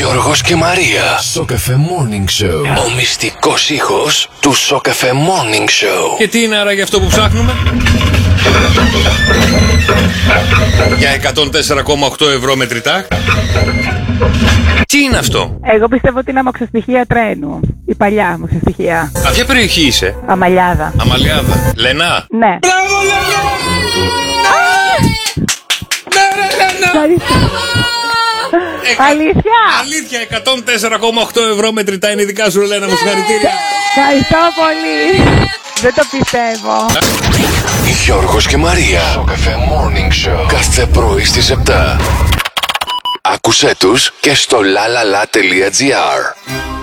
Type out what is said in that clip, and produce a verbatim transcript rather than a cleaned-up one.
Γιώργος και Μαρία. Σοκαφέ Morning Show. Ο μυστικός ήχος του Σοκαφέ Morning Show. Και τι είναι άραγε αυτό που ψάχνουμε? Για εκατόν τέσσερα κόμμα οκτώ ευρώ μετρητά. Τι είναι αυτό? Εγώ πιστεύω ότι είναι αμαξοστοιχεία τρένου. Η παλιά αμαξοστοιχεία. Α, ποια περιοχή είσαι? Αμαλιάδα. Αμαλιάδα. Λενά. Ναι. Μπράβο, Λενά! Ναι, ρε, Λενά! Εκα... Αλήθεια! Αλήθεια, εκατόν τέσσερα κόμμα οκτώ ευρώ μετρητά είναι δικά σου, Λένα μου, συγχαρητήρια. Ευχαριστώ πολύ. Δεν το πιστεύω. Γιώργος και Μαρία. Σοκαφέ Morning Show. Κάθε πρωί στις επτά. Άκουσέ τους και στο lalala.gr.